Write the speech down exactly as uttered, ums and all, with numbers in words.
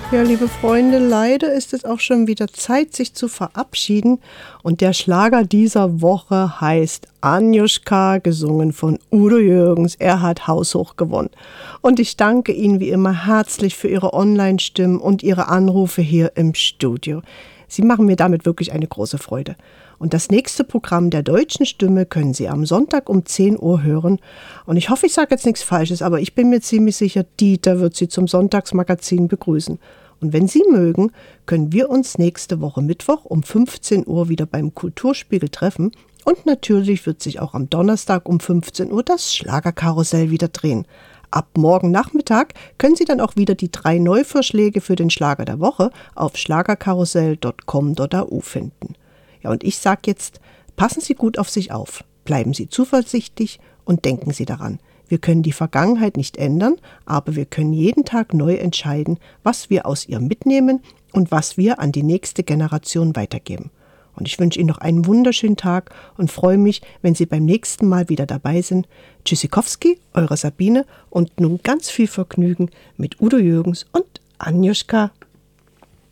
Ja, liebe Freunde, leider ist es auch schon wieder Zeit, sich zu verabschieden. Und der Schlager dieser Woche heißt Anjuschka, gesungen von Udo Jürgens. Er hat haushoch gewonnen. Und ich danke Ihnen wie immer herzlich für Ihre Online-Stimmen und Ihre Anrufe hier im Studio. Sie machen mir damit wirklich eine große Freude. Und das nächste Programm der Deutschen Stimme können Sie am Sonntag um zehn Uhr hören. Und ich hoffe, ich sage jetzt nichts Falsches, aber ich bin mir ziemlich sicher, Dieter wird Sie zum Sonntagsmagazin begrüßen. Und wenn Sie mögen, können wir uns nächste Woche Mittwoch um fünfzehn Uhr wieder beim Kulturspiegel treffen. Und natürlich wird sich auch am Donnerstag um fünfzehn Uhr das Schlagerkarussell wieder drehen. Ab morgen Nachmittag können Sie dann auch wieder die drei Neuvorschläge für den Schlager der Woche auf schlagerkarussell punkt com punkt a u finden. Ja, und ich sage jetzt, passen Sie gut auf sich auf, bleiben Sie zuversichtlich und denken Sie daran. Wir können die Vergangenheit nicht ändern, aber wir können jeden Tag neu entscheiden, was wir aus ihr mitnehmen und was wir an die nächste Generation weitergeben. Und ich wünsche Ihnen noch einen wunderschönen Tag und freue mich, wenn Sie beim nächsten Mal wieder dabei sind. Tschüssikowski, eure Sabine und nun ganz viel Vergnügen mit Udo Jürgens und Anjuschka.